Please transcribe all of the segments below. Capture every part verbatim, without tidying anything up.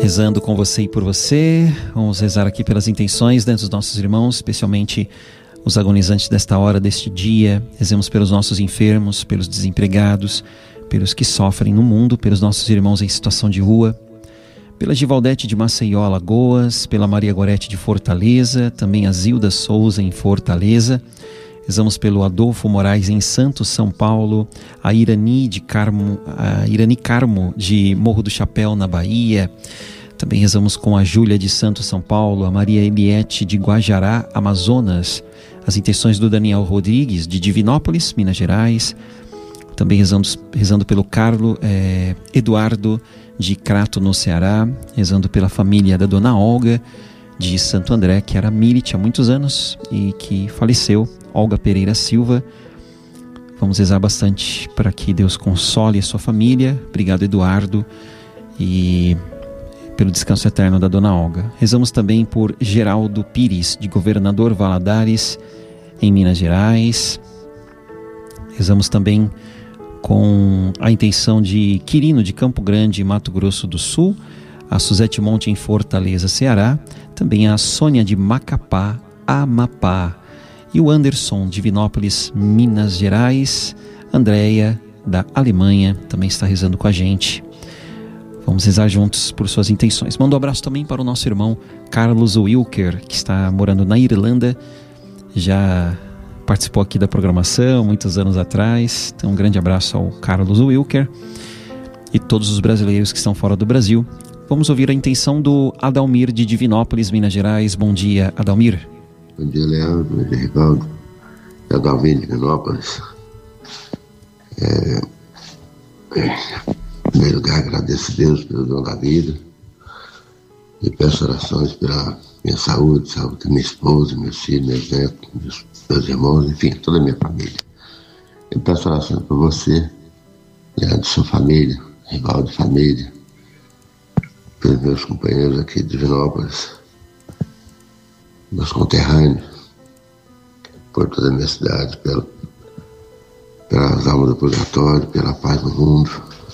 Rezando com você e por você, vamos rezar aqui pelas intenções, né, dos nossos irmãos, especialmente os agonizantes desta hora, deste dia. Rezemos pelos nossos enfermos, pelos desempregados, pelos que sofrem no mundo, pelos nossos irmãos em situação de rua, pela Givaldete de Maceió, Alagoas, pela Maria Gorete de Fortaleza, também a Zilda Souza em Fortaleza. Rezamos pelo Adolfo Moraes em Santos, São Paulo, a Irani, de Carmo, a Irani Carmo de Morro do Chapéu, na Bahia. Também rezamos com a Júlia de Santos, São Paulo, a Maria Eliette de Guajará, Amazonas, as intenções do Daniel Rodrigues de Divinópolis, Minas Gerais. Também rezamos, rezando pelo Carlo eh, Eduardo de Crato, no Ceará, rezando pela família da Dona Olga de Santo André, que era milite há muitos anos e que faleceu, Olga Pereira Silva. Vamos rezar bastante para que Deus console a sua família. Obrigado, Eduardo, e pelo descanso eterno da Dona Olga. Rezamos também por Geraldo Pires, de Governador Valadares, em Minas Gerais. Rezamos também com a intenção de Quirino, de Campo Grande, Mato Grosso do Sul, a Suzete Monte em Fortaleza, Ceará, também a Sônia de Macapá, Amapá, e o Anderson de Divinópolis, Minas Gerais. Andréia, da Alemanha, também está rezando com a gente. Vamos rezar juntos por suas intenções. Mando um abraço também para o nosso irmão Carlos Wilker, que está morando na Irlanda, já participou aqui da programação muitos anos atrás. Então um grande abraço ao Carlos Wilker e todos os brasileiros que estão fora do Brasil. Vamos ouvir a intenção do Adalmir de Divinópolis, Minas Gerais. Bom dia, Adalmir. Bom dia, Leandro. Bom dia, Rivaldo. É Adalmir de Divinópolis. É... Em primeiro lugar, agradeço a Deus pelo dom da vida e peço orações pela minha saúde, saúde da minha esposa, meus filhos, meus netos, meus, meus irmãos, enfim, toda a minha família. Eu peço orações por você, Leandro, sua família, Rivaldo de família, pelos meus companheiros aqui de Divinópolis, meus conterrâneos, por toda a minha cidade, pelo, pelas almas do purgatório, pela paz no mundo.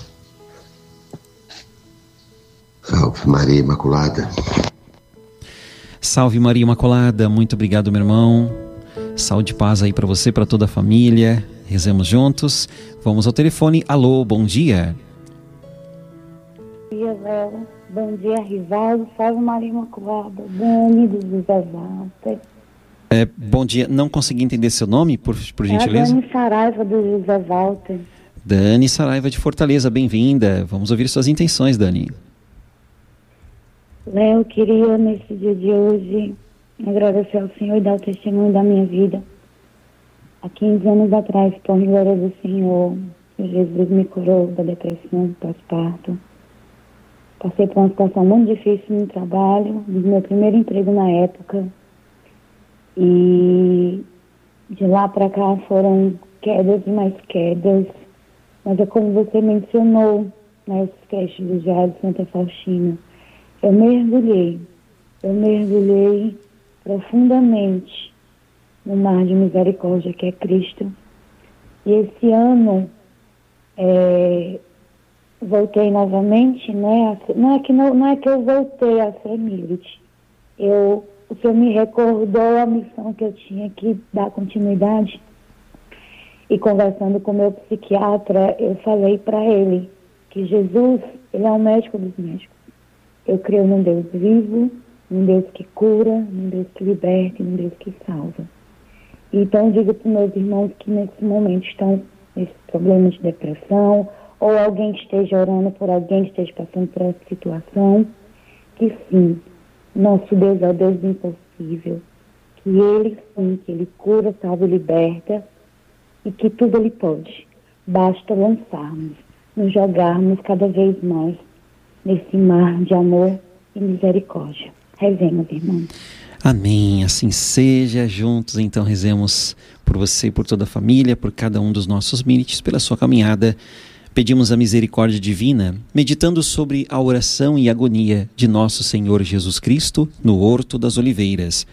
Salve Maria Imaculada. Salve Maria Imaculada, muito obrigado, meu irmão. Saúde e paz aí para você, para toda a família. Rezemos juntos. Vamos ao telefone. Alô, bom dia. Bom dia, Léo. Bom dia, Rivaldo. Salve Maria Imaculada. Dani dos José Walter. É, bom dia. Não consegui entender seu nome, por, por gentileza. É a Dani Saraiva do José Walter. Dani Saraiva de Fortaleza, bem-vinda. Vamos ouvir suas intenções, Dani. Léo, eu queria nesse dia de hoje agradecer ao Senhor e dar o testemunho da minha vida. Há quinze anos atrás, por glória do Senhor, Jesus me curou da depressão pós-parto. Passei por uma situação muito difícil no trabalho, do meu primeiro emprego na época. E de lá para cá foram quedas e mais quedas. Mas é como você mencionou nas sketches do Diário de Santa Faustina. Eu mergulhei, eu mergulhei profundamente no mar de misericórdia que é Cristo. E esse ano é, voltei novamente, né? A, não, é que não, não é que eu voltei a ser milite. Eu, o Senhor me recordou a missão que eu tinha que dar continuidade. E conversando com o meu psiquiatra, eu falei para ele que Jesus, ele é o médico dos médicos. Eu creio num Deus vivo, num Deus que cura, num Deus que liberta, num Deus que salva. Então eu digo para os meus irmãos que nesse momento estão nesse problema de depressão, ou alguém que esteja orando por alguém que esteja passando por essa situação, que sim, nosso Deus é o Deus do impossível, que Ele sim, que Ele cura, salva e liberta, e que tudo Ele pode. Basta lançarmos, nos jogarmos cada vez mais nesse mar de amor e misericórdia. Rezemos, irmão. Amém, assim seja. Juntos então rezemos por você e por toda a família, por cada um dos nossos milites, pela sua caminhada. Pedimos a misericórdia divina, meditando sobre a oração e agonia de nosso Senhor Jesus Cristo no Horto das Oliveiras.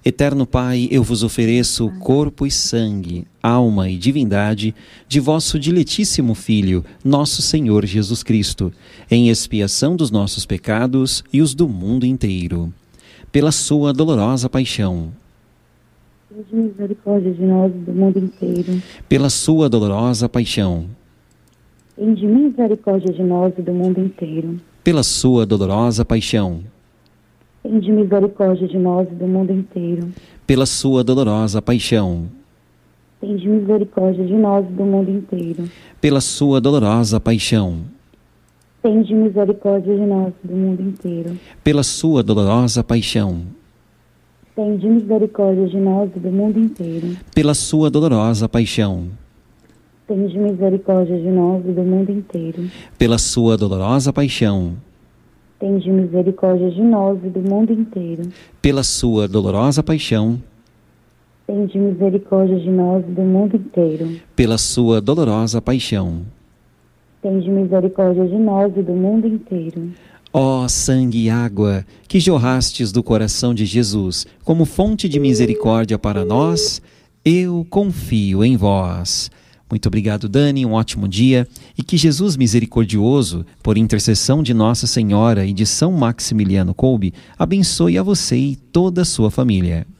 Eterno Pai, eu vos ofereço corpo e sangue, alma e divindade de vosso diletíssimo Filho, nosso Senhor Jesus Cristo, em expiação dos nossos pecados e os do mundo inteiro. Pela sua dolorosa paixão, Tende misericórdia de nós e do mundo inteiro. pela sua dolorosa paixão, Tende misericórdia de nós e do mundo inteiro. pela sua dolorosa paixão, Tende misericórdia de nós e do mundo inteiro. pela sua dolorosa paixão, Tende misericórdia de nós e do mundo inteiro. pela sua dolorosa paixão, Tende misericórdia de nós e do mundo inteiro. pela sua dolorosa paixão, Tende misericórdia de nós e do mundo inteiro. pela sua dolorosa paixão, Tende misericórdia de nós e do mundo inteiro. pela sua dolorosa paixão, Tende misericórdia de nós e do mundo inteiro. pela sua dolorosa paixão, Tende misericórdia de nós e do mundo inteiro. pela sua dolorosa paixão. Tende misericórdia de nós e do mundo inteiro. Ó sangue e água que jorrastes do coração de Jesus como fonte de misericórdia para nós, eu confio em vós. Muito obrigado, Dani, um ótimo dia, e que Jesus misericordioso, por intercessão de Nossa Senhora e de São Maximiliano Kolbe, abençoe a você e toda a sua família.